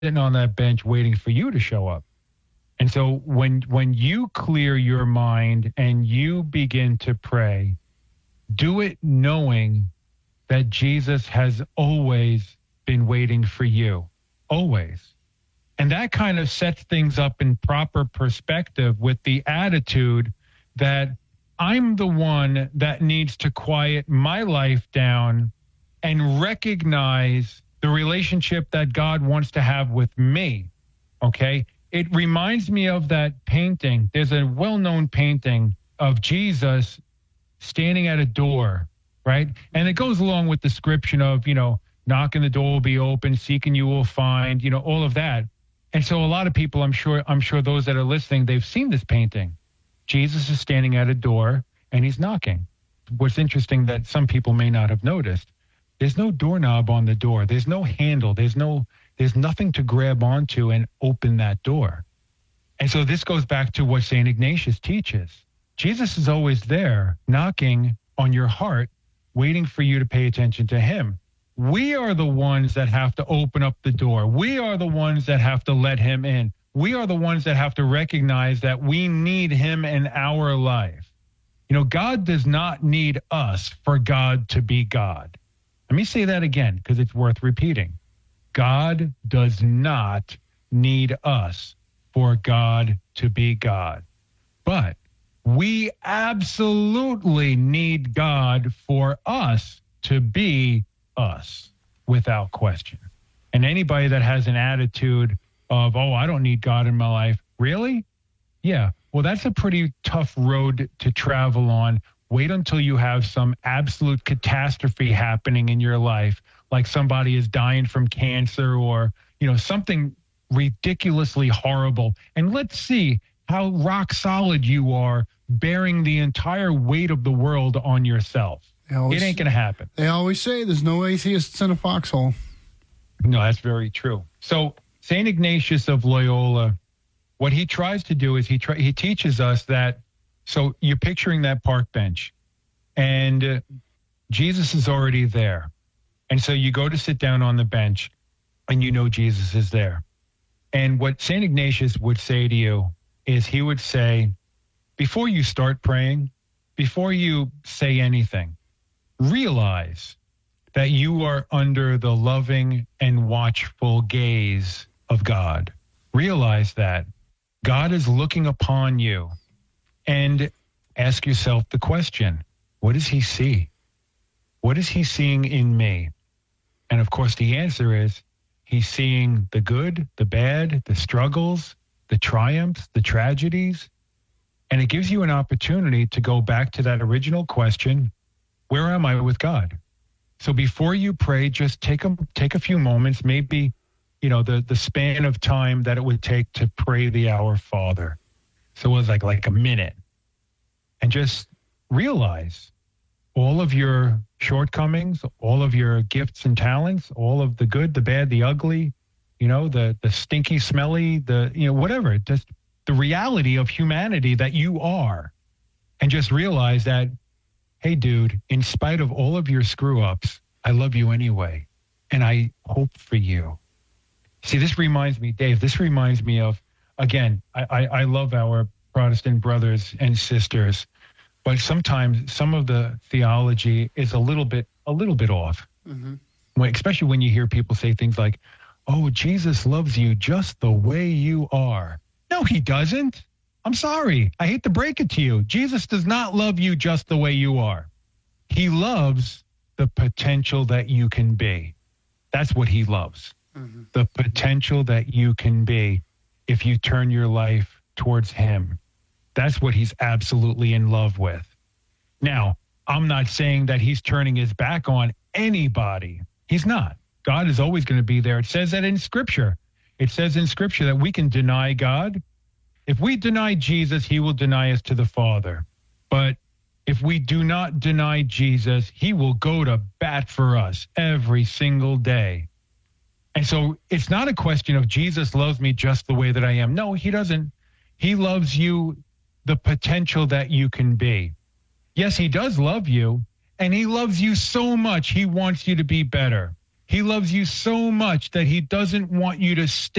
sitting on that bench waiting for you to show up. And so when you clear your mind and you begin to pray, do it knowing that Jesus has always been waiting for you, always. And that kind of sets things up in proper perspective with the attitude that I'm the one that needs to quiet my life down and recognize the relationship that God wants to have with me, okay? It reminds me of that painting. There's a well-known painting of Jesus standing at a door, right? And it goes along with the description of, knock and the door will be open, seek and you will find, all of that. And so a lot of people, I'm sure those that are listening, they've seen this painting. Jesus is standing at a door and he's knocking. What's interesting that some people may not have noticed, there's no doorknob on the door. There's no handle. There's nothing to grab onto and open that door. And so this goes back to what St. Ignatius teaches. Jesus is always there, knocking on your heart, waiting for you to pay attention to him. We are the ones that have to open up the door. We are the ones that have to let him in. We are the ones that have to recognize that we need him in our life. God does not need us for God to be God. Let me say that again because it's worth repeating. God does not need us for God to be God. But we absolutely need God for us to be us without question. And anybody that has an attitude of, I don't need God in my life, really? Yeah. Well, that's a pretty tough road to travel on. Wait until you have some absolute catastrophe happening in your life, like somebody is dying from cancer or, something ridiculously horrible. And let's see how rock solid you are bearing the entire weight of the world on yourself. It ain't going to happen. They always say there's no atheists in a foxhole. No, that's very true. So St. Ignatius of Loyola, what he tries to do is he teaches us that, so you're picturing that park bench and Jesus is already there. And so you go to sit down on the bench and Jesus is there. And what St. Ignatius would say to you is he would say, before you start praying, before you say anything, realize that you are under the loving and watchful gaze of God. Realize that God is looking upon you and ask yourself the question, what does he see? What is he seeing in me? And of course, the answer is he's seeing the good, the bad, the struggles, the triumphs, the tragedies. And it gives you an opportunity to go back to that original question, where am I with God? So before you pray, just take a few moments, maybe, the span of time that it would take to pray the Our Father. So it was like a minute. And just realize all of your shortcomings, all of your gifts and talents, all of the good, the bad, the ugly, the stinky, smelly, whatever, just the reality of humanity that you are. And just realize that, hey, dude, in spite of all of your screw-ups, I love you anyway, and I hope for you. See, this reminds me, Dave, of, again, I love our Protestant brothers and sisters, but sometimes some of the theology is a little bit off. Mm-hmm. Especially when you hear people say things like, Jesus loves you just the way you are. No, he doesn't. I'm sorry. I hate to break it to you. Jesus does not love you just the way you are. He loves the potential that you can be. That's what he loves. Mm-hmm. The potential that you can be if you turn your life towards him. That's what he's absolutely in love with. Now, I'm not saying that he's turning his back on anybody. He's not. God is always going to be there. It says that in Scripture. It says in Scripture that we can deny God. If we deny Jesus, he will deny us to the Father. But if we do not deny Jesus, he will go to bat for us every single day. And so it's not a question of Jesus loves me just the way that I am. No, he doesn't. He loves you, the potential that you can be. Yes, he does love you, and he loves you so much, he wants you to be better. He loves you so much that he doesn't want you to stay